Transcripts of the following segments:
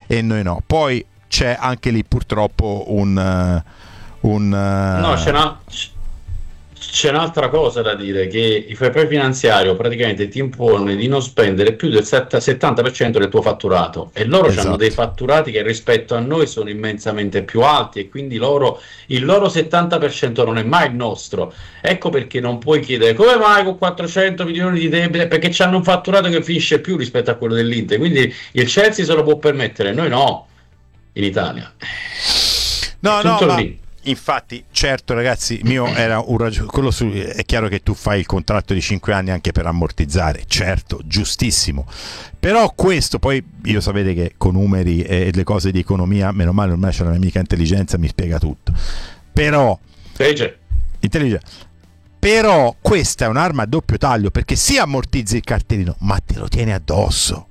e noi no. Poi c'è anche lì purtroppo no, c'è un'altra cosa da dire, che il fair play finanziario praticamente ti impone di non spendere più del 70% del tuo fatturato, e loro hanno dei fatturati che rispetto a noi sono immensamente più alti, e quindi il loro 70% non è mai il nostro. Ecco perché non puoi chiedere come mai con 400 milioni di debito, perché hanno un fatturato che finisce più rispetto a quello dell'Inter, quindi il Chelsea se lo può permettere, noi no, in Italia. No, lì. Infatti, certo, ragazzi, mio era quello è chiaro che tu fai il contratto di 5 anni anche per ammortizzare, certo, giustissimo. Però questo, poi io sapete che con numeri e le cose di economia, meno male ormai c'è la mia amica intelligenza, mi spiega tutto. Però Però questa è un'arma a doppio taglio, perché sì, ammortizzi il cartellino, ma te lo tieni addosso.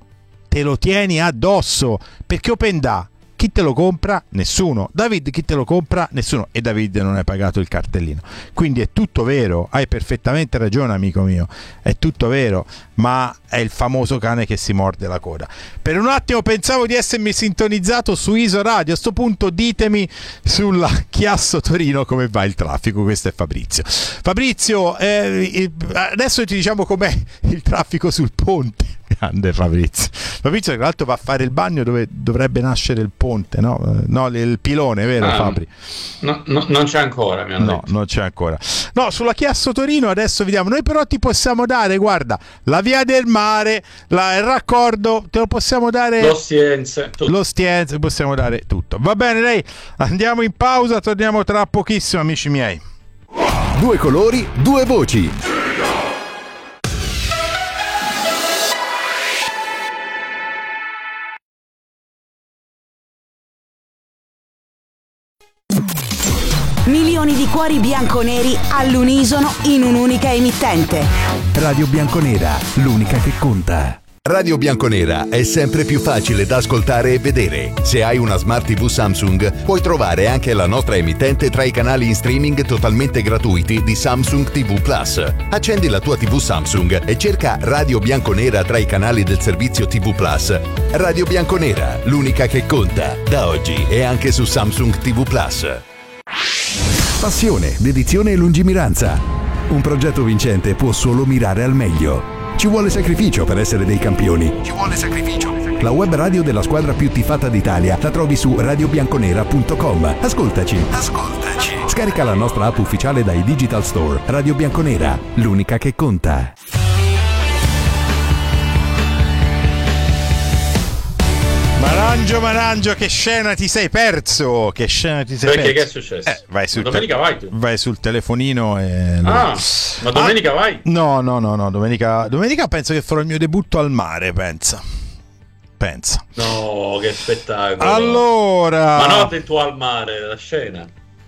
Perché OpenDA, chi te lo compra? Nessuno. David, chi te lo compra? Nessuno. E David non hai pagato il cartellino. Quindi è tutto vero, hai perfettamente ragione, amico mio, è tutto vero, ma è il famoso cane che si morde la coda. Per un attimo pensavo di essermi sintonizzato su Iso Radio. A sto punto ditemi sulla Chiasso Torino come va il traffico. Questo è Fabrizio, adesso ti diciamo com'è il traffico sul ponte. Grande Fabrizio, tra l'altro va a fare il bagno dove dovrebbe nascere il ponte, no? No, il pilone, vero Fabri? No, non c'è ancora, mi hanno detto. Non c'è ancora. No, sulla Chiasso Torino adesso vediamo. Noi però ti possiamo dare, guarda, la via del mare, il raccordo, te lo possiamo dare. Lo Stienze, possiamo dare tutto. Va bene, lei, andiamo in pausa, torniamo tra pochissimo, amici miei. Due colori, due voci. Milioni di cuori bianconeri all'unisono in un'unica emittente. Radio Bianconera, l'unica che conta. Radio Bianconera è sempre più facile da ascoltare e vedere. Se hai una Smart TV Samsung, puoi trovare anche la nostra emittente tra i canali in streaming totalmente gratuiti di Samsung TV Plus. Accendi la tua TV Samsung e cerca Radio Bianconera tra i canali del servizio TV Plus. Radio Bianconera, l'unica che conta. Da oggi è anche su Samsung TV Plus. Passione, dedizione e lungimiranza. Un progetto vincente può solo mirare al meglio. Ci vuole sacrificio per essere dei campioni. La web radio della squadra più tifata d'Italia la trovi su radiobianconera.com. Ascoltaci. Scarica la nostra app ufficiale dai Digital Store. Radio Bianconera, l'unica che conta. Marangio, che scena ti sei perso? Perché che è successo? Domenica vai tu. Vai sul telefonino e... ma domenica vai? No, domenica penso che farò il mio debutto al mare, pensa. No, che spettacolo. Allora... Ma no del tuo al mare, la scena.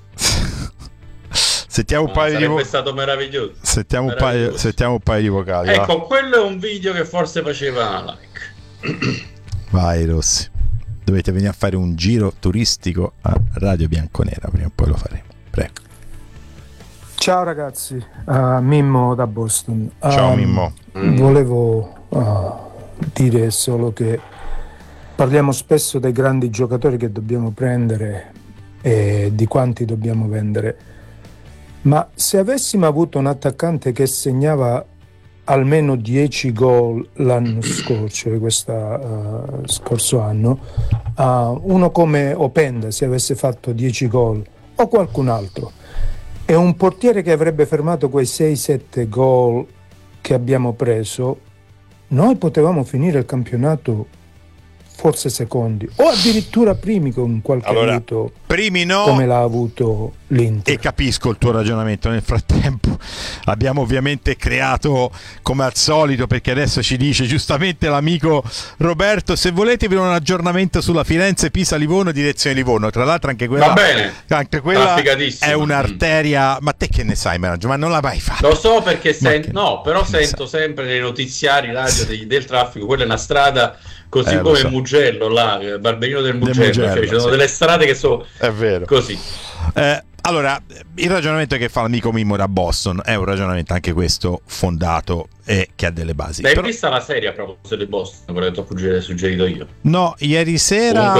Sentiamo un paio sarebbe stato meraviglioso. Sentiamo un paio di vocali. Ecco, va. Quello è un video che forse faceva like. Vai Rossi, dovete venire a fare un giro turistico a Radio Bianconera, prima o poi lo faremo, prego. Ciao ragazzi, Mimmo da Boston. Ciao Mimmo. Volevo dire solo che parliamo spesso dei grandi giocatori che dobbiamo prendere e di quanti dobbiamo vendere, ma se avessimo avuto un attaccante che segnava almeno 10 gol l'anno scorso, scorso anno, uno come Openda, se avesse fatto 10 gol, o qualcun altro, e un portiere che avrebbe fermato quei 6-7 gol che abbiamo preso, noi potevamo finire il campionato forse secondi o addirittura primi con qualche aiuto, primi no, come l'ha avuto l'Inter. E capisco il tuo ragionamento. Nel frattempo abbiamo ovviamente creato, come al solito, perché adesso ci dice giustamente l'amico Roberto, se volete vi do un aggiornamento sulla Firenze-Pisa-Livorno direzione Livorno. Tra l'altro anche quella, va bene, anche quella è un'arteria. Ma te che ne sai, Managgio? Ma non l'hai mai fatto? Lo so perché però sento sempre nei notiziari radio del traffico, quella è una strada così come il Mugello, là, il Barberino del Mugello, cioè, ci sono delle strade che sono così. Allora, il ragionamento che fa l'amico Mimmo da Boston è un ragionamento anche questo fondato e che ha delle basi. L'hai vista la serie a proposito di Boston, quello che ti ho suggerito io? No, ieri sera